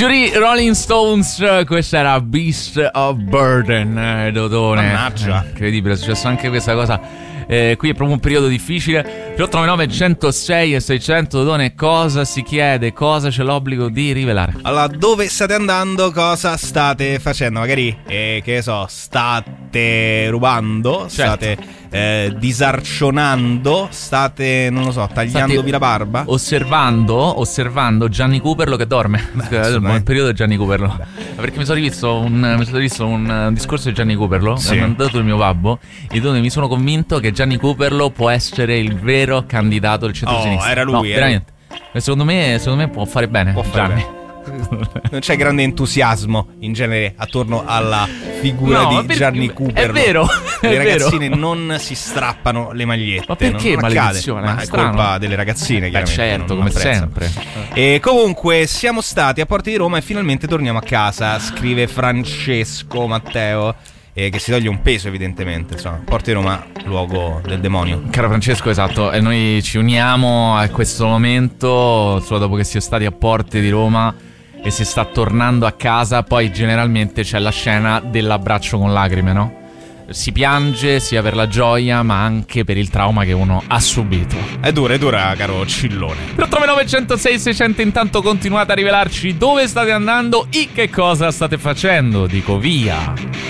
Giuri, Rolling Stones, questa era Beast of Burden, Dodone. Mannaggia. Incredibile, è successo anche questa cosa. Qui è proprio un periodo difficile. 399 106 e 600, Dodone, cosa si chiede? Cosa c'è l'obbligo di rivelare? Allora, dove state andando? Cosa state facendo? Magari, che ne so, state rubando? Certo. State disarcionando? State, non lo so, tagliandovi la barba? Osservando Gianni Cooperlo che dorme. Il periodo di Gianni Cooperlo. Perché mi sono rivisto un discorso di Gianni Cooperlo. Sì. Mi ha mandato il mio babbo, e dove mi sono convinto che Gianni Cooperlo può essere il vero candidato del centro-sinistra. era lui, No, era veramente. E secondo me può fare bene. Può fare Gianni. bene. Non c'è grande entusiasmo in genere attorno alla figura di Gianni Cooper. È vero. Le ragazzine non si strappano le magliette. Ma perché non maledizione? Ma è Strano. colpa delle ragazzine, chiaramente. Certo, non come apprezzano. sempre. E comunque siamo stati a Porte di Roma e finalmente torniamo a casa, scrive Francesco Matteo. Che si toglie un peso, evidentemente. Insomma, Porte di Roma, luogo del demonio. Caro Francesco, esatto, e noi ci uniamo a questo momento solo dopo che si è stati a Porte di Roma e si sta tornando a casa. Poi generalmente c'è la scena dell'abbraccio con lacrime, no? Si piange sia per la gioia ma anche per il trauma che uno ha subito. È dura, caro Cillone. 399 106 600, intanto continuate a rivelarci dove state andando e che cosa state facendo. Dico via.